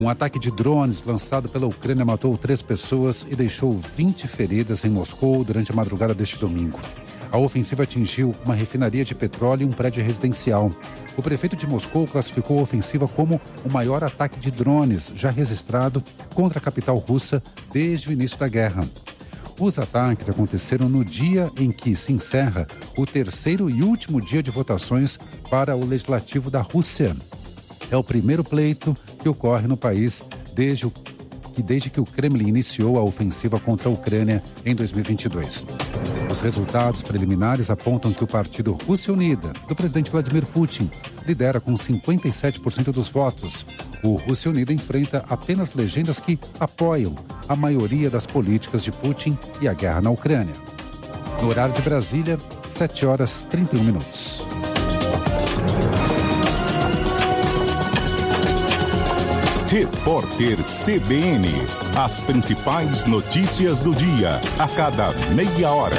Um ataque de drones lançado pela Ucrânia matou 3 pessoas e deixou 20 feridas em Moscou durante a madrugada deste domingo. A ofensiva atingiu uma refinaria de petróleo e um prédio residencial. O prefeito de Moscou classificou a ofensiva como o maior ataque de drones já registrado contra a capital russa desde o início da guerra. Os ataques aconteceram no dia em que se encerra o terceiro e último dia de votações para o Legislativo da Rússia. É o primeiro pleito que ocorre no país desde que o Kremlin iniciou a ofensiva contra a Ucrânia em 2022. Os resultados preliminares apontam que o partido Rússia Unida, do presidente Vladimir Putin, lidera com 57% dos votos. O Rússia Unida enfrenta apenas legendas que apoiam a maioria das políticas de Putin e a guerra na Ucrânia. No horário de Brasília, 7h31. Repórter CBN. As principais notícias do dia, a cada meia hora.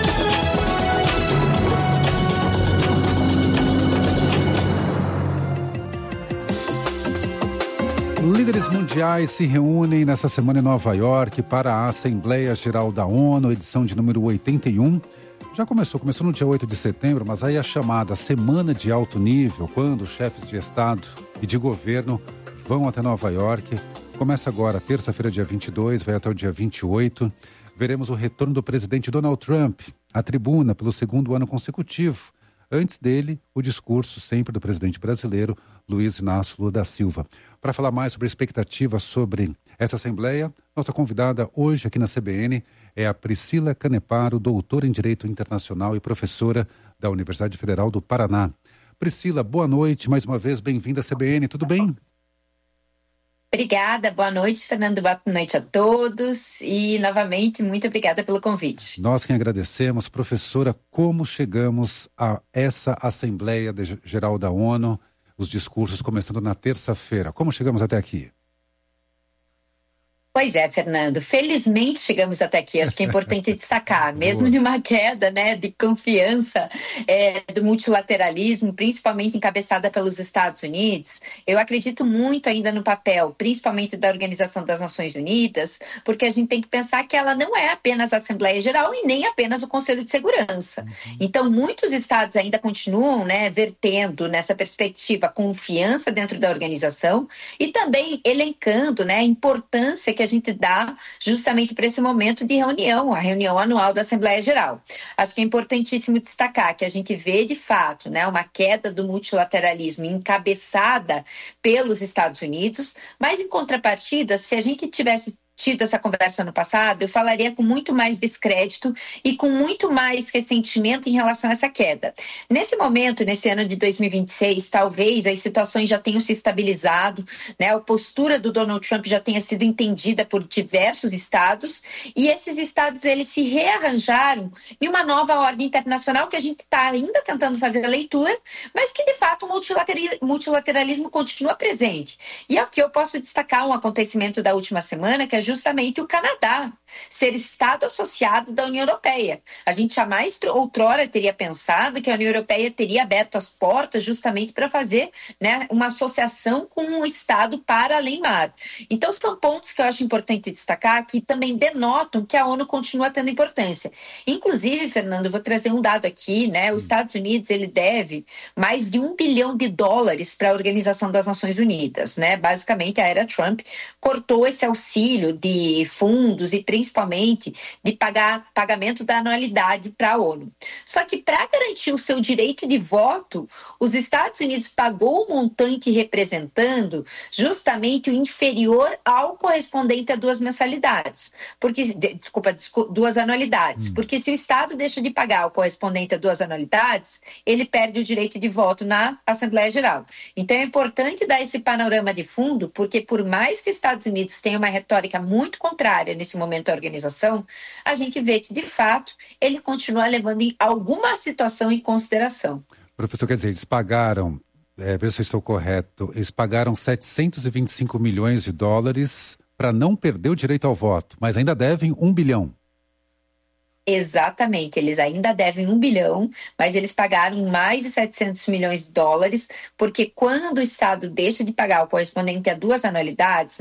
Líderes mundiais se reúnem nessa semana em Nova York para a Assembleia Geral da ONU, edição de número 81. Já começou no dia 8 de setembro, mas aí a chamada Semana de Alto Nível, quando os chefes de Estado e de governo vão até Nova York. Começa agora, terça-feira, dia 22, vai até o dia 28. Veremos o retorno do presidente Donald Trump à tribuna pelo segundo ano consecutivo. Antes dele, o discurso sempre do presidente brasileiro, Luiz Inácio Lula da Silva. Para falar mais sobre a expectativa sobre essa Assembleia, nossa convidada hoje aqui na CBN é a Priscila Caneparo, doutora em Direito Internacional e professora da Universidade Federal do Paraná. Priscila, boa noite, mais uma vez, bem-vinda à CBN, tudo bem? Obrigada, boa noite, Fernando, boa noite a todos e, novamente, muito obrigada pelo convite. Nós quem agradecemos. Professora, como chegamos a essa Assembleia Geral da ONU, os discursos começando na terça-feira, como chegamos até aqui? Pois é, Fernando, felizmente chegamos até aqui, acho que é importante destacar, mesmo numa queda, de confiança do multilateralismo, principalmente encabeçada pelos Estados Unidos, eu acredito muito ainda no papel, principalmente da Organização das Nações Unidas, porque a gente tem que pensar que ela não é apenas a Assembleia Geral e nem apenas o Conselho de Segurança. Então, muitos estados ainda continuam, vertendo nessa perspectiva confiança dentro da organização e também elencando, a importância que a gente dá justamente para esse momento de reunião, a reunião anual da Assembleia Geral. Acho que é importantíssimo destacar que a gente vê, de fato, uma queda do multilateralismo encabeçada pelos Estados Unidos, mas, em contrapartida, se a gente tivesse tido essa conversa no passado, eu falaria com muito mais descrédito e com muito mais ressentimento em relação a essa queda. Nesse momento, nesse ano de 2026, talvez as situações já tenham se estabilizado, a postura do Donald Trump já tenha sido entendida por diversos estados e esses estados, eles se rearranjaram em uma nova ordem internacional que a gente está ainda tentando fazer a leitura, mas que, de fato, o multilateralismo continua presente. E aqui eu posso destacar um acontecimento da última semana, que é justamente o Canadá ser Estado associado da União Europeia. A gente jamais outrora teria pensado que a União Europeia teria aberto as portas justamente para fazer uma associação com um Estado para além-mar. Então, são pontos que eu acho importante destacar que também denotam que a ONU continua tendo importância. Inclusive, Fernando, vou trazer um dado aqui, os Estados Unidos, ele deve mais de $1 bilhão para a Organização das Nações Unidas, Basicamente, a era Trump cortou esse auxílio de fundos e principalmente de pagamento da anualidade para a ONU. Só que para garantir o seu direito de voto, os Estados Unidos pagou um montante representando justamente o inferior ao correspondente a duas mensalidades. Duas anualidades. Porque se o Estado deixa de pagar o correspondente a duas anualidades, ele perde o direito de voto na Assembleia Geral. Então é importante dar esse panorama de fundo, porque por mais que os Estados Unidos tenham uma retórica muito contrária nesse momento à organização, a gente vê que, de fato, ele continua levando alguma situação em consideração. Professor, quer dizer, eles pagaram, ver se eu estou correto, eles pagaram $725 milhões para não perder o direito ao voto, mas ainda devem $1 bilhão. Exatamente, eles ainda devem 1 bilhão, mas eles pagaram mais de 700 milhões de dólares, porque quando o Estado deixa de pagar o correspondente a 2 anualidades,